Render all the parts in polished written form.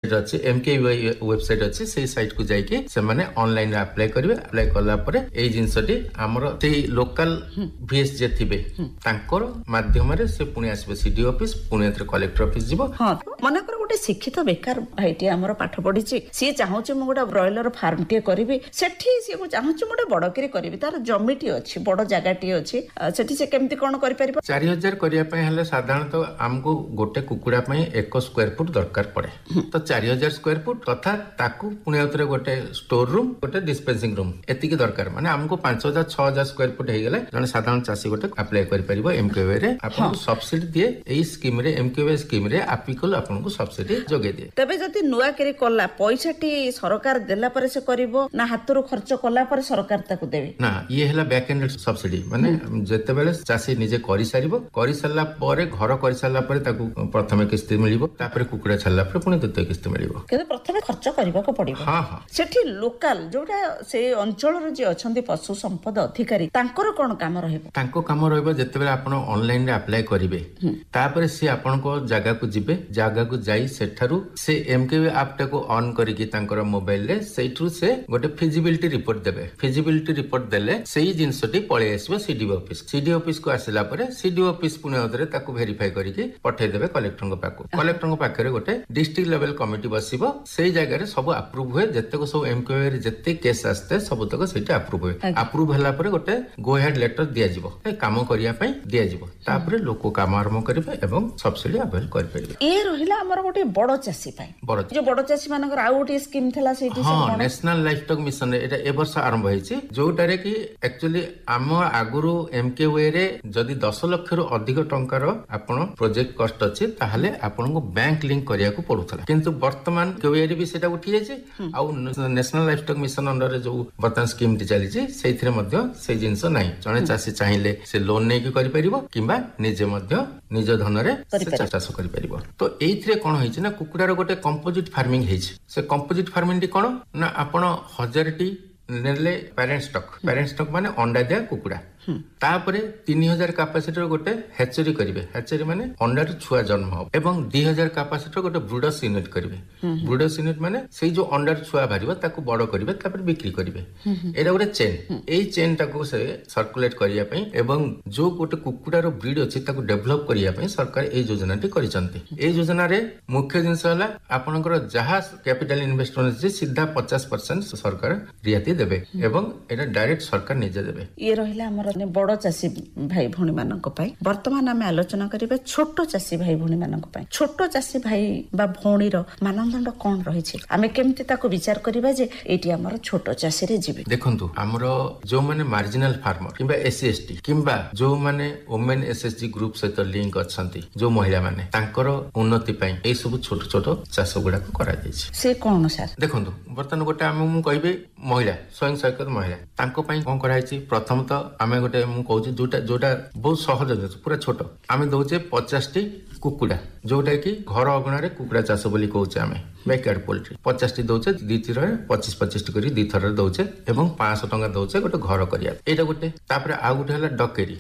ଅଛି MKVY website ଅଛି ସେଇ ସାଇଟ୍ କୁ ଯାଇକି ସେମାନେ ଅନଲାଇନ ଆପ୍ଲାଏ କରିବେ ଆପ୍ଲାଏ କଲା ପରେ ଏଇ ଜିନିଷଟି ଆମର ସେଇ ଲୋକାଲ VS ଯେ ଥିବେ ତାଙ୍କର ମାଧ୍ୟମରେ ସେ ପୁଣି ଆସିବ CDO ଅଫିସ ପୁଣି ଏଥିରେ କଲେକ୍ଟର ଅଫିସ ଯିବ। ହଁ ମନେକର ଗୋଟେ ଶିକ୍ଷିତ ବେକାର ଭାଇଟି ଆମର ପାଠ ପଢିଛି ସିଏ ଚାହୁଁଛି ମୁଁ ଗୋଟେ ବ୍ରଏଲର ଫାର୍ମ ଟିଏ କରିବି ସେଠି ସିଏ ଚାହୁଁଛି ମୁଁ ଗୋଟେ ବଡକିରି କରିବି ତାର ଜମିଟି ଅଛି ବଡ ଜାଗାଟିଏ ଅଛି ସେଠି ସେ କେମିତି କଣ କରିପାରିବ? 4000 କରିବା ପାଇଁ ହେଲେ ସାଧାରଣତଃ ଆମକୁ ଗୋଟେ କୁକୁଡ଼ା ପାଇଁ 1 ସ୍କ୍ୱାର ଫୁଟ ଦରକାର ପଡେ ତ 4000 ସ୍କ୍ୱାର ଫୁଟ ତଥା ତାକୁ ପୁଣି ଆଉଥରେ ଗୋଟେ ଷ୍ଟୋର ରୁମ୍ ଗୋଟେ ଡିସ୍ପେନ୍ସିଂ ରୁମ୍ ଏତିକି ଦରକାର ମାନେ ଆମକୁ 5000 6000 ସ୍କ୍ୱାର ଫୁଟ ହେଇଗଲେ ଜଣେ ସାଧାରଣ ଚାଷୀ ଗୋଟେ ଆପ୍ଲାଏ କରିପାରିବ MKVY ରେ ଆପଣଙ୍କୁ ସବସିଡି ଦିଏ ଏଇ ସ୍କିମ ରେ MKVY ସ୍କିମ ରେ ଆପ୍ଲିକେବଲ ଆପଣଙ୍କୁ ସବସିଡି ଯୋଗାଇ ଦିଏ। ତେବେ ଯଦି ନୂଆକିରି କଲା ପଇସାଟି ସରକାର ଦେଲା ପରେ ସେ କରିବ ନା ହାତରୁ ଖର୍ଚ୍ଚ କଲା ପରେ ସରକାର ତାକୁ ଦେବେ? ନା ଇଏ ହେଲା ବ୍ୟାକ୍ ଏଣ୍ଡ ସବସିଡି ମାନେ ଯେତେବେଳେ ଚାଷୀ ନିଜେ କରିସାରିଲା ପରେ ଘର କରିସାରିଲା ପରେ ତାକୁ ପ୍ରଥମେ କିସ୍ତି ମିଳିବ ତାପରେ କୁକୁଡ଼ା ଛାଡ଼ିଲା ପରେ ପୁଣି ଦ୍ୱିତୀୟ କିସ୍ତି ମିଳିବ କିନ୍ତୁ ପ୍ରଥମେ ଖର୍ଚ୍ଚ କରିବାକୁ ପଡିବ। ସେଠି ଲୋକାଲ ଯୋଉଟା ସେ ଅଞ୍ଚଳର ଯିଏ ଅଛନ୍ତି ପଶୁ ସମ୍ପଦ ଅଧିକାରୀ ତାଙ୍କର କଣ କାମ ରହିବ? ତାଙ୍କ କାମ ରହିବ ଯେତେବେଳେ ଆପଣ ଅନଲାଇନ ରେ ଆପ୍ଲାଏ କରିବେ ତାପରେ ସେ ଆପଣଙ୍କ ଜାଗାକୁ ଯିବେ ଜାଗାକୁ ଯାଇ ସେଠାରୁ ସେ MKVY ଆପ୍ ଟାକୁ ଅନ୍ କରିକି ତାଙ୍କର ମୋବାଇଲରେ ସେଇଠୁ ସେ ଗୋଟେ ଫିଜିବିଲିଟି ରିପୋର୍ଟ ଦେବେ ଫିଜିବିଲିଟି ରିପୋର୍ଟ ଦେଲେ ସେଇ ଜିନିଷଟି ପଳେଇ ଆସିବ CDO ଅଫିସ କୁ ଆସିଲା ପରେ CDO ଅଫିସ ପୁଣି ଆଉଥରେ ତାକୁ ଭେରିଫାଇ କରିକି ପଠେଇଦେବେ କଲେକ୍ଟରଙ୍କ ପାଖକୁ କଲେକ୍ଟରଙ୍କ ପାଖରେ ଗୋଟେ ଡିଷ୍ଟ୍ରିକ୍ଟ ଲେଭେଲ କମିଟି ବସିବ ସେଇ ଜାଗାରେ ସବୁ ଆପ୍ରୁଭ ହୁଏ ଯେତେକ ସବୁ MKVY ରେ ଯେତେ କେସ୍ ଆସିଥାଏ ସବୁତକ ସେଇଠି ଆପ୍ରୁଭ ହୁଏ ଆପ୍ରୁଭ ହେଲା ପରେ ଗୋଟେ ଗୋ ହେଡ୍ ଲେଟର ଦିଆଯିବ କାମ କରିବା ପାଇଁ ଦିଆଯିବ ତାପରେ ଲୋକ କାମ ଆରମ୍ଭ କରିବେ ଏବଂ ସବସିଡି ଆଭେଲ କରିପାରିବେ। ଏ ରହିଲା ଆମର ଗୋଟେ ବଡ ଚାଷୀ ପାଇଁ ଯୋଉ ବଡ ଚାଷୀ ମାନଙ୍କର ଆଉ ଗୋଟେ ସ୍କିମ୍ ଥିଲା ସେଇଠି ନ୍ୟାସନାଲ ଲାଇଭଷ୍ଟକ୍ ମିଶନ ଏଟା ଏ ବର୍ଷ ଆରମ୍ଭ ହେଇଛି ଯୋଉଟାରେ କି ଆକ୍ଚୁଆଲି ଆମ ଆଗରୁ MKVY ରେ ଯଦି 10 ଲକ୍ଷରୁ ଅଧିକ ଟଙ୍କାର ଆପଣ ପ୍ରୋଜେକ୍ଟ କଷ୍ଟ ଅଛି ତାହେଲେ ଆପଣଙ୍କୁ ବ୍ୟାଙ୍କ ଲିଙ୍କ କରିବାକୁ ପଡୁଥିଲା କିନ୍ତୁ ବର୍ତ୍ତମାନ MKVY ରେ ବି ସେଟା ଉଠି ଯାଇଛି ଆଉ ନ୍ୟାସନାଲ ଲାଇଭଷ୍ଟକ୍ ମିଶନ ଅଣ୍ଡରରେ ଯୋଉ ବର୍ତ୍ତମାନ ସ୍କିମ୍ ଟି ଚାଲିଛି ସେଇଥିରେ ମଧ୍ୟ ସେଇ ଜିନିଷ ନାହିଁ ଜଣେ ଚାଷୀ ଚାହିଁଲେ ସେ ଲୋନ ନେଇକି କରିପାରିବ କିମ୍ବା ନିଜେ ମଧ୍ୟ ନିଜ ଧନରେ ଚାଷ କରିପାରିବ। ତ ଏଇଥିରେ କଣ ହେଇଛି ନା କୁକୁଡାର ଗୋଟେ କମ୍ପୋଜିଟ ଫାର୍ମିଂ ହେଇଛି ସେ କମ୍ପୋଜିଟ ଫାର୍ମିଂ ଟି କଣ ନା ଆପଣ 1000ଟି ନେଲେ ପ୍ୟାରେଣ୍ଟ ଷ୍ଟକ୍ ମାନେ ଅଣ୍ଡା ଦିଆ କୁକୁଡା ତାପରେ 3000 କାପାସିଟିର ଗୋଟେ ହ୍ୟାଚେରୀ କରିବେ ହ୍ୟାଚେରୀ ମାନେ ଅଣ୍ଡାରୁ ଛୁଆ ଜନ୍ମ ହବ ଏବଂ 2000 କାପାସିଟିର ଗୋଟେ ବ୍ରୁଡର୍ସ ୟୁନିଟ୍ କରିବେ ବ୍ରୁଡର୍ସ ୟୁନିଟ୍ ମାନେ ସେଇ ଯୋଉ ଅଣ୍ଡାରୁ ଛୁଆ ବାହାରିବ ତାକୁ ବଡ କରିବେ ତାପରେ ବିକ୍ରି କରିବେ ଏଇଟା ଗୋଟେ ଚେନ୍ ଏଇ ଚେନ୍ ଟାକୁ ସେ ସର୍କୁଲେଟ କରିବା ପାଇଁ ଏବଂ ଯୋଉ ଗୋଟେ କୁକୁଡାର ବ୍ରିଡ ଅଛି ତାକୁ ଡେଭଲପ କରିବା ପାଇଁ ସରକାର ଏଇ ଯୋଜନାଟି କରିଛନ୍ତି। ଏଇ ଯୋଜନାରେ ମୁଖ୍ୟ ଜିନିଷ ହେଲା ଆପଣଙ୍କର ଯାହା କ୍ୟାପିଟାଲ ଇନଭେଷ୍ଟମେଣ୍ଟ ଅଛି ସିଧା 50% ସରକାର ରିହାତି ଦେବେ ଏବଂ ଏଟା ଡାଇରେକ୍ଟ ସରକାର ନିଜେ ଦେବେ। ଇଏ ରହିଲା ଆମର ବଡ ଚାଷୀ ଭାଇ ଭଉଣୀ ମାନଙ୍କ ପାଇଁ। ବର୍ତ୍ତମାନ ଆମେ ଆଲୋଚନା କରିବା ଛୋଟ ଚାଷୀ ଭାଇ ଭଉଣୀ ମାନଙ୍କ ପାଇଁ। ଛୋଟ ଚାଷୀ ଭାଇ ବା ଭଉଣୀର ମାନଦଣ୍ଡ କଣ ରହିଛି ଆମେ କେମିତି ତାକୁ ବିଚାର କରିବା ଯେ ଏଇଠି ଆମର ଛୋଟ ଚାଷୀରେ ଯିବେ? ଦେଖନ୍ତୁ ଆମର ଯୋଉମାନେ ମାର୍ଜିନାଲ ଫାର୍ମର କିମ୍ବା SC/ST କିମ୍ବା ଯୋଉମାନେ ଓମେନ SHG ଗ୍ରୁପ ସହିତ ଲିଙ୍କ ଅଛନ୍ତି ଯୋଉ ମହିଳା ମାନେ ତାଙ୍କର ଉନ୍ନତି ପାଇଁ ଏଇ ସବୁ ଛୋଟ ଛୋଟ ଚାଷ ଗୁଡାକ କରାଯାଇଛି। ସେ କଣ ସାର୍? ଦେଖନ୍ତୁ ବର୍ତ୍ତମାନ ଗୋଟେ ମୁଁ କହିବି ମହିଳା ସ୍ୱୟଂ ସହାୟକ ମହିଳା ତାଙ୍କ ପାଇଁ କଣ କରାଯାଇଛି ପ୍ରଥମତଃ ଆମେ ଗୋଟେ ମୁଁ କହୁଛି ଯୋଉଟା ବହୁତ ସହଜ ଜିନିଷ ପୁରା ଛୋଟ ଆମେ ଦଉଛେ 50ଟି କୁକୁଡା ଯୋଉଟା କି ଘର ଅଗଣାରେ କୁକୁଡା ଚାଷ ବୋଲି କହୁଛେ ଆମେ ବ୍ୟାକୟାର୍ଡ ପୋଲ୍ଟ୍ରି 50ଟି ଦଉଛେ ଦି ଥରରେ 25-25ଟି କରି ଦି ଥରରେ ଦଉଛେ ଏବଂ 500 ଟଙ୍କା ଦଉଛେ ଗୋଟେ ଘର କରିବା ଏଇଟା ଗୋଟେ ତାପରେ ଆଉ ଗୋଟେ ହେଲା ଡକେରୀ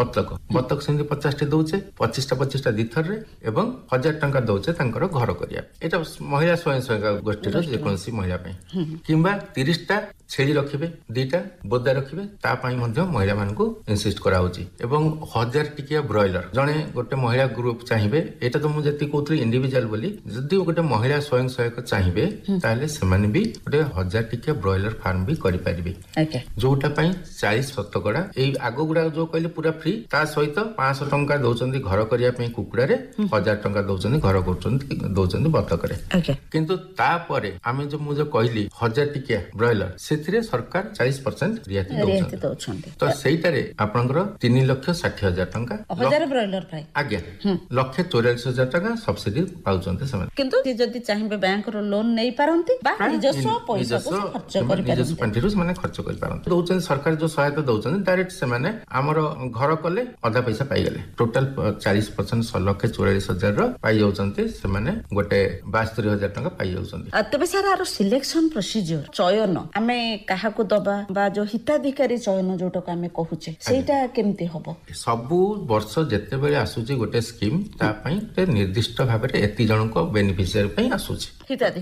ବତକ ସେମିତି 50ଟି ଦଉଛେ 25ଟା ଦି ଥରରେ ଏବଂ 1000 ଟଙ୍କା ଦଉଛେ ତାଙ୍କର ଘର କରିବା ଏଇଟା ମହିଳା ସ୍ୱୟଂ ସହାୟକ ଗୋଷ୍ଠୀର ଯେକୌଣସି ମହିଳା ପାଇଁ କିମ୍ବା 30ଟା ଛେଳି ରଖିବେ 2ଟା ବୋଦା ରଖିବେ ତା ପାଇଁ ମଧ୍ୟ ମହିଳା ମାନଙ୍କୁ ଇନସିଷ୍ଟ କରାହଉଛି ଏବଂ 1000 ଟିକିଆ ବ୍ରଏଲର ଜଣେ ଗୋଟେ ମହିଳା ଗ୍ରୁପ ଚାହିଁବେ ଏଇଟା ତ ମୁଁ ଯେତିକି କହୁଥିଲି ଇଣ୍ଡିଭିଜୁଆଲ ବୋଲି ଯଦି ଗୋଟେ ମହିଳା ସ୍ୱୟଂ ସହାୟକ ଚାହିଁବେ ତାହେଲେ ସେମାନେ ବି ଗୋଟେ 1000 ଟିକିଆ ବ୍ରଏଲର ଫାର୍ମ ବି କରିପାରିବେ ଯୋଉଟା ପାଇଁ 40% ଏଇ ଆଗ ଗୁଡାକ ଯୋଉ କହିଲେ ପୁରା ଫ୍ରି ତା ସହିତ 500 ଟଙ୍କା ଦଉଛନ୍ତି ଘର କରିବା ପାଇଁ କୁକୁଡାରେ 1000 ଟଙ୍କା ଦଉଛନ୍ତି ଘର ଦଉଛନ୍ତି ବତକରେ କିନ୍ତୁ ତାପରେ ଆମେ ମୁଁ ଯୋଉ କହିଲି 1000 ଟିକିଆ ବ୍ରଏଲର ସେଥିରେ ସରକାର 40% ରିହାତି ଦଉଛନ୍ତି ତ ସେଇଟାରେ ଆପଣଙ୍କର 3,60,000 ଟଙ୍କା 1000 ବ୍ରଏଲର ପାଇଁ ଆଜ୍ଞା 1,44,000 ଟଙ୍କା ସବସିଡି ପାଉଛନ୍ତି ସେମାନେ କିନ୍ତୁ ଯଦି ଚାହିଁବେ ବ୍ୟାଙ୍କର ଲୋନ ନେଇ ପାରନ୍ତି ବା ନିଜସ୍ୱ ପଇସାକୁ ଖର୍ଚ୍ଚ କରିପାରନ୍ତି ନିଜସ୍ୱ ପାଣ୍ଠିରୁ ସେମାନେ ଖର୍ଚ୍ଚ କରିପାରନ୍ତି ଦଉଛନ୍ତି ସରକାର ଯୋଉ ସହାୟତା ଦଉଛନ୍ତି ଡାଇରେକ୍ଟ ସେମାନେ ଆମର ଘର କଲେ ଅଧା ପଇସା ପାଇଗଲେ ଟୋଟାଲ 40% 1,44,000 ର ପାଇ ଯାଉଛନ୍ତି ସେମାନେ ଗୋଟେ 72,000 ଟଙ୍କା ପାଇ ଯାଉଛନ୍ତି। ତେବେ ସାର୍ ଆର ସିଲେକ୍ସନ ପ୍ରୋସିଜିଅର ଚୟନ ଆମେ କାହାକୁ ଦବା ବା ଯୋଉ ହିତାଧିକାରୀ ଚୟନ ଯୋଉଟାକୁ ଆମେ କହୁଛେ ସେଇଟା କେମିତି ହବ? ସବୁ ବର୍ଷ ଯେତେବେଳେ ଆସୁଛି ଗୋଟେ ସ୍କିମ୍ ତା ପାଇଁ ନିର୍ଦ୍ଦିଷ୍ଟ ଭାବରେ ଏତି ଜଣଙ୍କ ବେନିଫିସିଆରୀ ପାଇଁ ଆସୁଛି